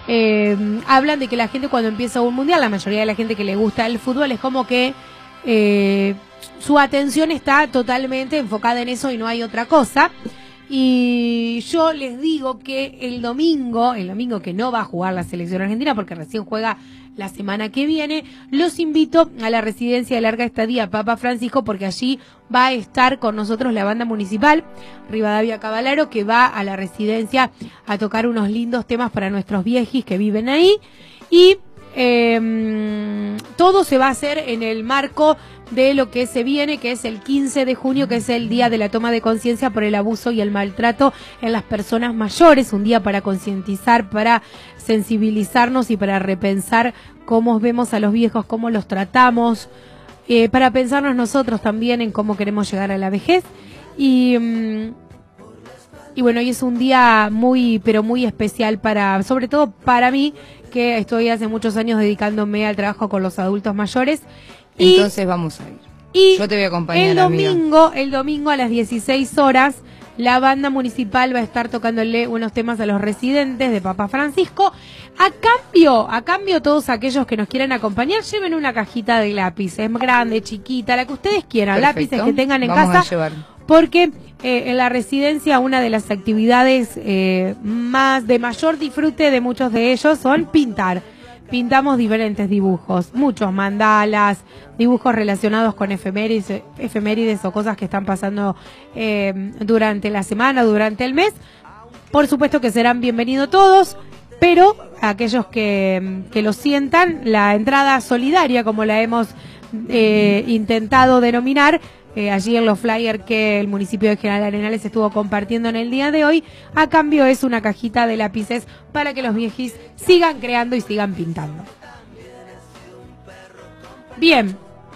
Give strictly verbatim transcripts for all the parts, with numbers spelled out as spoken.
eh, hablan de que la gente cuando empieza un mundial, la mayoría de la gente que le gusta el fútbol, es como que eh, su atención está totalmente enfocada en eso y no hay otra cosa. Y yo les digo que el domingo, el domingo que no va a jugar la selección argentina porque recién juega la semana que viene, los invito a la residencia de larga estadía Papa Francisco, porque allí va a estar con nosotros la banda municipal Rivadavia Cavalaro, que va a la residencia a tocar unos lindos temas para nuestros viejis que viven ahí. Y eh, todo se va a hacer en el marco de lo que se viene, que es el quince de junio, que es el día de la toma de conciencia por el abuso y el maltrato en las personas mayores, un día para concientizar, para sensibilizarnos y para repensar cómo vemos a los viejos, cómo los tratamos, eh, para pensarnos nosotros también en cómo queremos llegar a la vejez. Y, y bueno, hoy es un día muy, pero muy especial para, sobre todo para mí, que estoy hace muchos años dedicándome al trabajo con los adultos mayores. Entonces y, vamos a ir. Y yo te voy a acompañar. El domingo, amiga. el domingo a las dieciséis horas, la banda municipal va a estar tocándole unos temas a los residentes de Papa Francisco. A cambio, a cambio todos aquellos que nos quieran acompañar, lleven una cajita de lápices, grande, chiquita, la que ustedes quieran, Perfecto. Lápices que tengan en vamos casa. A llevar. Porque eh, en la residencia una de las actividades eh, más de mayor disfrute de muchos de ellos son pintar. Pintamos diferentes dibujos, muchos mandalas, dibujos relacionados con efemérides, efemérides o cosas que están pasando eh, durante la semana, durante el mes. Por supuesto que serán bienvenidos todos, pero aquellos que, que lo sientan, la entrada solidaria, como la hemos eh, intentado denominar, Eh, allí en los flyers que el municipio de General Arenales estuvo compartiendo en el día de hoy, a cambio es una cajita de lápices para que los viejis sigan creando y sigan pintando. Bien.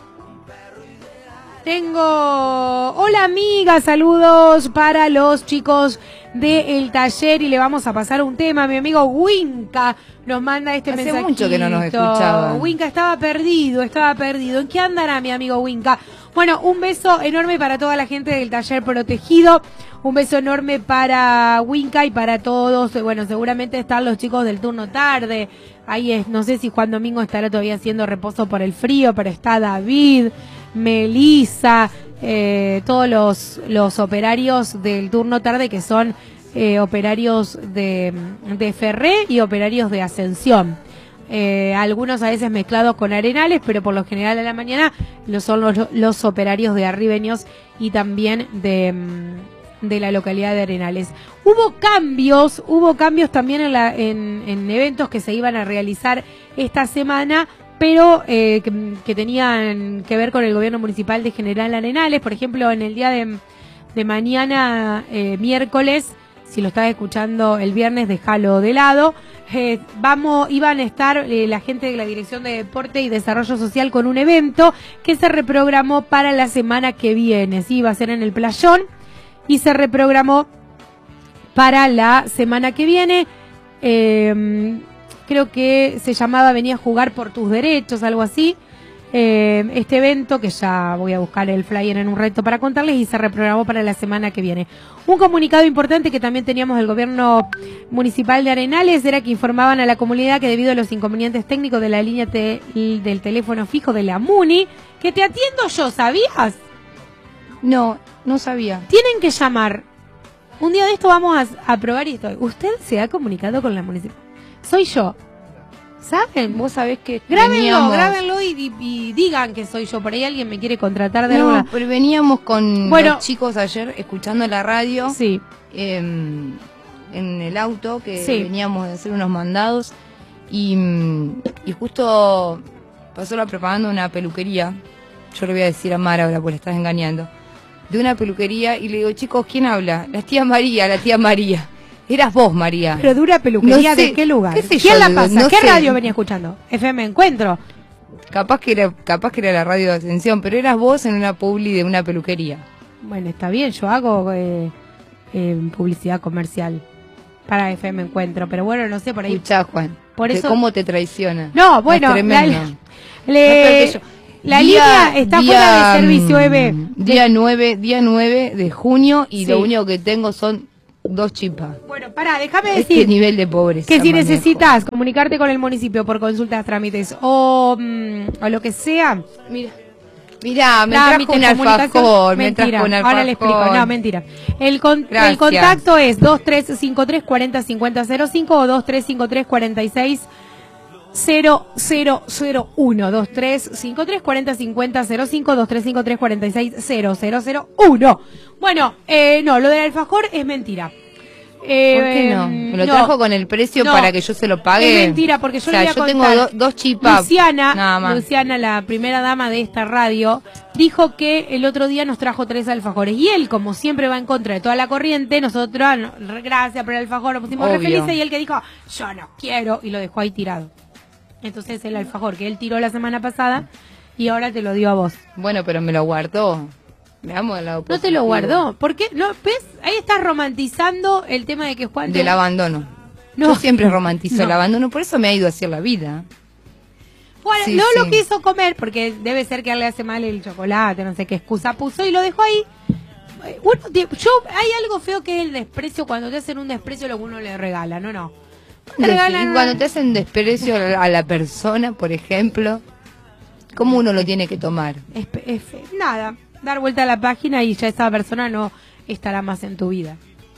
Tengo... Hola amiga, saludos para los chicos del taller y le vamos a pasar un tema. Mi amigo Winca nos manda este Hace mensajito. mucho que no nos escuchaba. Winca estaba perdido, estaba perdido. ¿En qué andará mi amigo Winca? Bueno, un beso enorme para toda la gente del taller protegido. Un beso enorme para Winca y para todos. Bueno, seguramente están los chicos del turno tarde. Ahí es, no sé si Juan Domingo estará todavía haciendo reposo por el frío, pero está David, Melissa, eh, todos los, los operarios del turno tarde que son eh, operarios de, de Ferré y operarios de Ascensión. Eh, algunos a veces mezclados con Arenales, pero por lo general a la mañana lo son los, los operarios de Arribeños y también de, de la localidad de Arenales. Hubo cambios, hubo cambios también en, la, en, en eventos que se iban a realizar esta semana, pero eh, que, que tenían que ver con el gobierno municipal de General Arenales. Por ejemplo, en el día de, de mañana, eh, miércoles, si lo estás escuchando el viernes, déjalo de lado. Eh, vamos, iban a estar eh, la gente de la Dirección de Deporte y Desarrollo Social con un evento que se reprogramó para la semana que viene. Sí, va a ser en el Playón y se reprogramó para la semana que viene. Eh, creo que se llamaba Venía a jugar por tus derechos, algo así. Eh, este evento, que ya voy a buscar el flyer en un reto para contarles, y se reprogramó para la semana que viene. Un comunicado importante que también teníamos del gobierno municipal de Arenales era que informaban a la comunidad que debido a los inconvenientes técnicos de la línea te del teléfono fijo de la MUNI, que te atiendo yo, ¿sabías? No, no sabía. Tienen que llamar. Un día de esto vamos a, a probar y estoy. ¿Usted se ha comunicado con la municipalidad? Soy yo. ¿Saben? Vos sabés que Grábenlo, veníamos... grábenlo y, y, y digan que soy yo. Por ahí alguien me quiere contratar de no, alguna. pero veníamos con bueno, los chicos ayer escuchando la radio. Sí. Eh, en el auto, que sí. veníamos de hacer unos mandados. Y, y justo pasó la propaganda de una peluquería. Yo le voy a decir a Mara ahora, porque le estás engañando. De una peluquería, y le digo, chicos, ¿quién habla? La tía María, la tía María. Eras vos, María. Pero dura peluquería, no sé, ¿de qué lugar? ¿qué sé ¿Quién yo, la pasa? no ¿Qué sé. radio venía escuchando? F M Encuentro. Capaz que era, capaz que era la radio de Ascensión, pero eras vos en una publi de una peluquería. Bueno, está bien, yo hago eh, eh, publicidad comercial para F M Encuentro, pero bueno, no sé, por ahí. Escuchá, Juan, por eso... ¿cómo te traiciona? No, bueno, es tremendo. La, le, la día, línea está día, fuera de servicio, Eve. Día nueve, día nueve de junio, y sí. lo único que tengo son dos chipas. Bueno, pará, déjame Este decir nivel de pobreza. que si manejo. necesitas comunicarte con el municipio por consultas, trámites o, mm, o lo que sea, Mira. Mirá, me trámites, trajo un comunicación, alfajor, me mentira, trajo un alfajor. ahora le explico, no, mentira. El, con, el Gracias. contacto es dos tres cinco tres cuatro cero cinco cero cero cinco o dos tres cinco tres cuatro seis cero cero cero uno, dos tres cinco tres cuatro cero cinco cero cero cinco, dos tres cinco tres cuatro seis cero cero cero uno. Bueno, eh, no, lo del alfajor es mentira. Eh, ¿Por qué no? ¿Me lo no, trajo con el precio no, para que yo se lo pague? Es mentira, porque yo o sea, le voy a yo contar. tengo do- dos chipas. Luciana, nada más. Luciana, la primera dama de esta radio, dijo que el otro día nos trajo tres alfajores. Y él, como siempre va en contra de toda la corriente, nosotros, no, gracias por el alfajor, nos pusimos re Obvio. felices. Y él que dijo, yo no quiero, y lo dejó ahí tirado. Entonces el alfajor que él tiró la semana pasada y ahora te lo dio a vos. Bueno, pero me lo guardó. Veamos el lado No te positivo. lo guardó. ¿Por qué? No, ¿ves? Ahí estás romantizando el tema de que Juan... Del abandono. No. Yo siempre romantizo No. el abandono, por eso me ha ido así la vida. Bueno, Sí, no sí. lo quiso comer porque debe ser que a él le hace mal el chocolate, no sé qué excusa puso y lo dejó ahí. Eh, Uno, te- yo Hay algo feo que es el desprecio, cuando te hacen un desprecio lo que uno le regala, no, no. Te Y regalan- cuando te hacen desprecio a la persona, por ejemplo, ¿cómo uno lo tiene que tomar? es, pe- es fe- nada, dar vuelta a la página y ya esa persona no estará más en tu vida.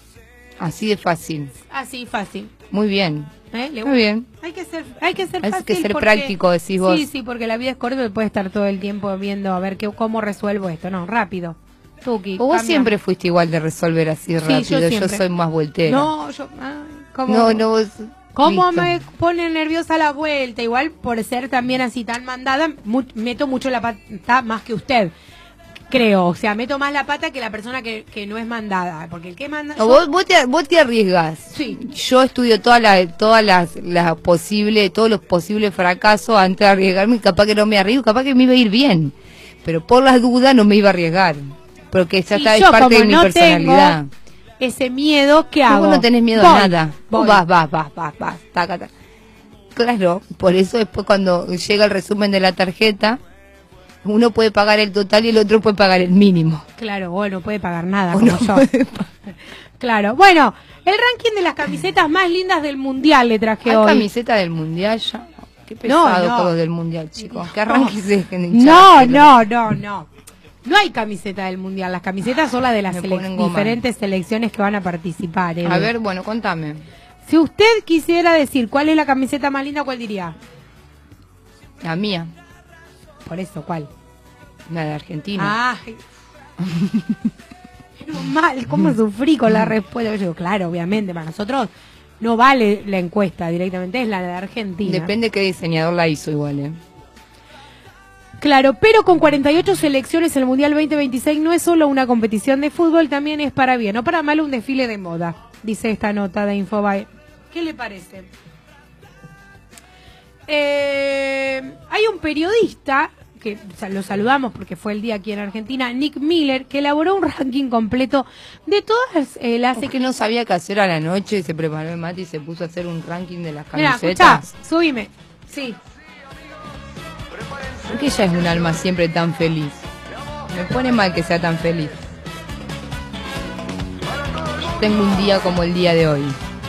Así de fácil. Así, fácil. Muy bien. ¿Eh? Le- Muy bien. Hay que ser, hay que ser Hay fácil que ser porque- práctico, decís vos. Sí, sí, porque la vida es corta y puede estar todo el tiempo viendo a ver qué, cómo resuelvo esto. No, rápido. Tuki, Vos cambia. siempre fuiste igual de resolver así Sí, rápido. yo Yo, siempre. soy más voltera. No, yo... ay, ¿cómo, no, no, vos- ¿Cómo listo. me pone nerviosa la vuelta? Igual por ser también así tan mandada, mu- meto mucho la pata más que usted. Creo, o sea, meto más la pata que la persona que, que no es mandada. Porque el que manda... No, yo- vos, vos te, vos te arriesgas. Sí. Yo estudio todas las todas las, las posibles, todos los posibles fracasos antes de arriesgarme. Capaz que no me arriesgo, capaz que me iba a ir bien. Pero por las dudas no me iba a arriesgar. Porque ya Y está, es yo, parte como de mi no personalidad. tengo ese miedo, ¿qué hago? Vos no tenés miedo Voy, a nada. Vos voy. vas, vas, vas, vas, vas. Taca, taca. Claro, por eso después cuando llega el resumen de la tarjeta, uno puede pagar el total y el otro puede pagar el mínimo. Claro, vos no puede pagar nada O como no yo. puede pagar. Claro, bueno, el ranking de las camisetas más lindas del mundial le traje ¿Hay hoy. camiseta del mundial ya? Qué No, pesado no. con los del mundial, chicos. Que No. arranque y se dejen de hinchar No, las pelotas. no, no, no. No hay camiseta del mundial. Las camisetas son las de las Me selec- ponen goma. diferentes selecciones que van a participar. eh. A ver, bueno, contame. Si usted quisiera decir cuál es la camiseta más linda, ¿cuál diría? La mía, Por eso, ¿cuál? la de Argentina. Ay. Menos mal, ¿cómo sufrí con la respuesta? Yo digo, claro, obviamente, para nosotros no vale la encuesta directamente, es la de Argentina. Depende qué diseñador la hizo igual, ¿eh? Claro, pero con cuarenta y ocho selecciones el Mundial veinte veintiséis no es solo una competición de fútbol, también es para bien o para mal un desfile de moda, dice esta nota de Infobae. ¿Qué le parece? Eh, hay un periodista, que o sea, lo saludamos porque fue el día aquí en Argentina, Nick Miller, que elaboró un ranking completo de todas eh, las... Es que no sabía qué hacer a la noche y se preparó el mate y se puso a hacer un ranking de las Mira, escuchá, camisetas. subime. Sí. ¿Por qué ella es un alma siempre tan feliz? Me pone mal que sea tan feliz. Yo tengo un día como el día de hoy.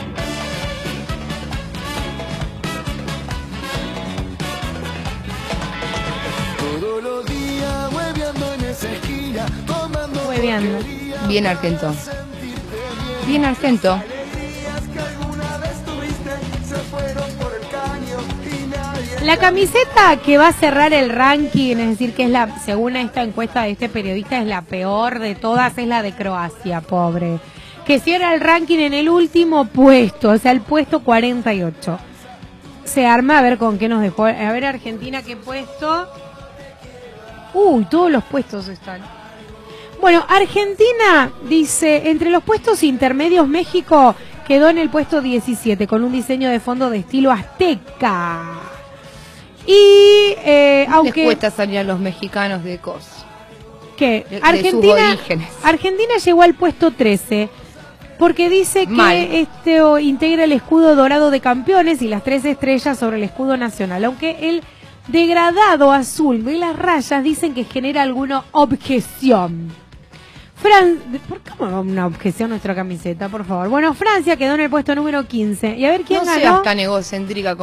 Todos los días hueveando en esa esquina, tomando Hueveando. Bien argento. Bien argento. que alguna vez tuviste, se fueron por el caño y nadie. La camiseta que va a cerrar el ranking, es decir, que es la, según esta encuesta de este periodista, es la peor de todas, es la de Croacia, pobre. Que cierra el ranking en el último puesto, o sea, el puesto cuarenta y ocho. Se arma a ver con qué nos dejó. A ver, Argentina, ¿qué puesto? Uy, todos los puestos están. Bueno, Argentina dice, entre los puestos intermedios, México quedó en el puesto diecisiete con un diseño de fondo de estilo azteca. Y eh, Les aunque cuesta salir a los mexicanos de cosas. que de- de Argentina sus orígenes. Argentina llegó al puesto trece porque dice Mal. que este o, integra el escudo dorado de campeones y las tres estrellas sobre el escudo nacional, aunque el degradado azul de las rayas dicen que genera alguna objeción. Fran, ¿por qué una objeción nuestra camiseta, por favor? Bueno, Francia quedó en el puesto número quince. Y a ver quién no ganó. seas tan egocéntrica